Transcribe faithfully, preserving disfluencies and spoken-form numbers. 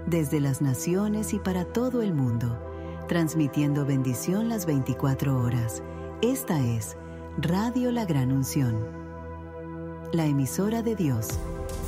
desde las naciones y para todo el mundo, transmitiendo bendición las veinticuatro horas. Esta es Radio La Gran Unción, la emisora de Dios,